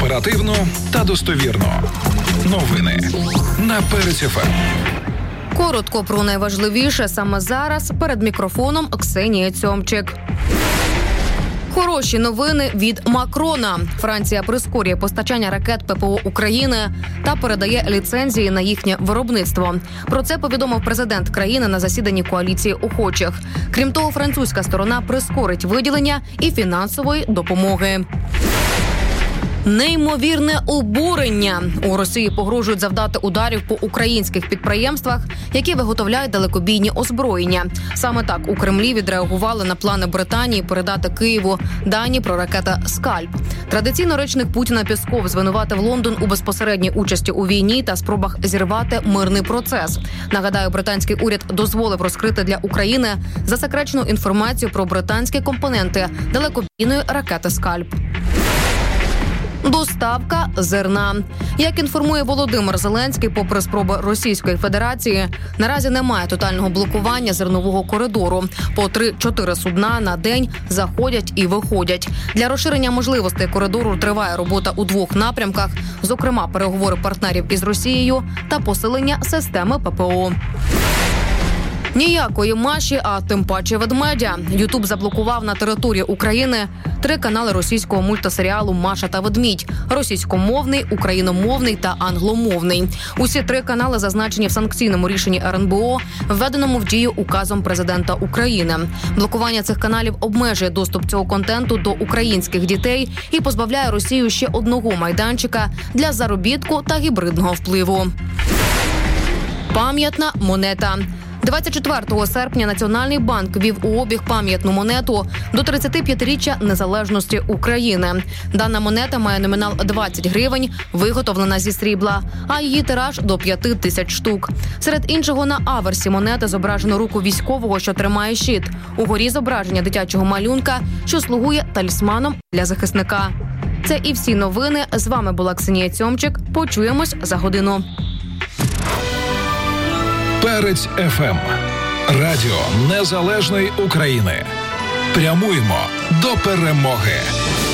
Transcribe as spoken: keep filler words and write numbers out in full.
Оперативно та достовірно. Новини на Перець еф ем. Коротко про найважливіше саме зараз. Перед мікрофоном Ксенія Цьомчик. Хороші новини від Макрона. Франція прискорює постачання ракет ППО України та передає ліцензії на їхнє виробництво. Про це повідомив президент країни на засіданні коаліції охочих. Крім того, французька сторона прискорить виділення і фінансової допомоги. Неймовірне обурення. У Росії погрожують завдати ударів по українських підприємствах, які виготовляють далекобійні озброєння. Саме так у Кремлі відреагували на плани Британії передати Києву дані про ракета «Скальп». Традиційно речник Путіна Пєсков звинуватив Лондон у безпосередній участі у війні та спробах зірвати мирний процес. Нагадаю, британський уряд дозволив розкрити для України засекречену інформацію про британські компоненти далекобійної ракети «Скальп». Доставка зерна. Як інформує Володимир Зеленський, попри спроби Російської Федерації, наразі немає тотального блокування зернового коридору. По три-чотири судна на день заходять і виходять. Для розширення можливостей коридору триває робота у двох напрямках, зокрема переговори партнерів із Росією та посилення системи ППО. Ніякої Маші, а тим паче ведмедя. Ютуб заблокував на території України три канали російського мультисеріалу «Маша та ведмідь» – російськомовний, україномовний та англомовний. Усі три канали зазначені в санкційному рішенні ер ен бе о, введеному в дію указом президента України. Блокування цих каналів обмежує доступ цього контенту до українських дітей і позбавляє Росію ще одного майданчика для заробітку та гібридного впливу. Пам'ятна монета. двадцять четвертого серпня Національний банк ввів у обіг пам'ятну монету до тридцятип'ятиріччя незалежності України. Дана монета має номінал двадцять гривень, виготовлена зі срібла, а її тираж до п'яти тисяч штук. Серед іншого на аверсі монети зображено руку військового, що тримає щит. Угорі зображення дитячого малюнка, що слугує талісманом для захисника. Це і всі новини. З вами була Ксенія Цьомчик. Почуємось за годину. Перець еф ем. Радіо Незалежної України. Прямуємо до перемоги.